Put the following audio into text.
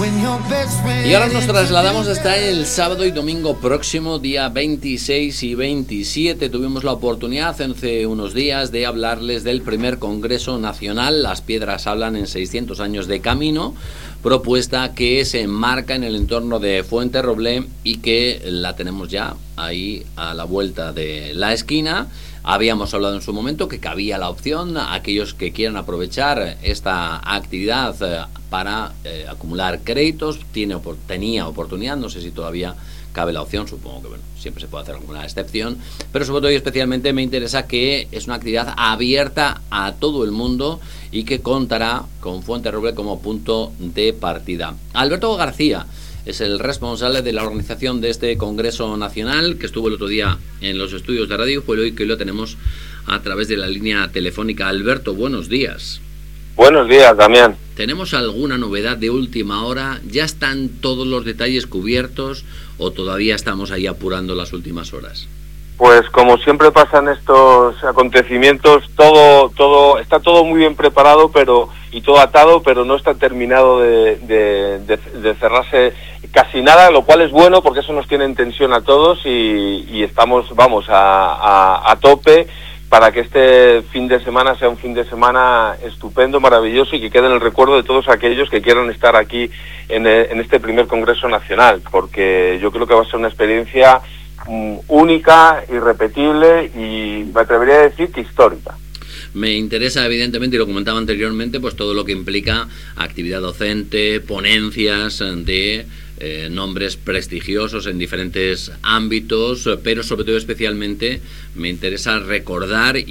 Y ahora nos trasladamos hasta el sábado y domingo próximo, día 26 y 27. Tuvimos la oportunidad hace unos días de hablarles del primer Congreso Nacional Las Piedras Hablan en 600 años de camino, propuesta que se enmarca en el entorno de Fuenterroble y que la tenemos ya ahí a la vuelta de la esquina. Habíamos hablado en su momento que cabía la opción a aquellos que quieran aprovechar esta actividad para acumular créditos. Tenía oportunidad, no sé si todavía cabe la opción, supongo que bueno, siempre se puede hacer alguna excepción, pero sobre todo y especialmente me interesa que es una actividad abierta a todo el mundo y que contará con Fuenterroble como punto de partida. Alberto García es el responsable de la organización de este Congreso Nacional, que estuvo el otro día en los estudios de Radio Pueblo y que hoy lo tenemos a través de la línea telefónica. Alberto, buenos días. Buenos días, Damián. ¿Tenemos alguna novedad de última hora? ¿Ya están todos los detalles cubiertos o todavía estamos ahí apurando las últimas horas? Pues como siempre pasan estos acontecimientos, está todo muy bien preparado y todo atado, pero no está terminado de cerrarse casi nada, lo cual es bueno porque eso nos tiene en tensión a todos y estamos, a tope para que este fin de semana sea un fin de semana estupendo, maravilloso y que quede en el recuerdo de todos aquellos que quieran estar aquí en este primer Congreso Nacional, porque yo creo que va a ser una experiencia única, irrepetible y me atrevería a decir que histórica. Me interesa evidentemente, y lo comentaba anteriormente, pues todo lo que implica actividad docente, ponencias de nombres prestigiosos en diferentes ámbitos, pero sobre todo especialmente me interesa recordar